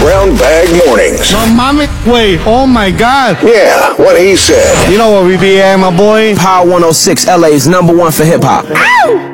Brown Bag Mornings. No, mommy. Wait, oh my God. Yeah, what he said. You know what we be at, my boy? Power 106, LA's #1 for hip hop.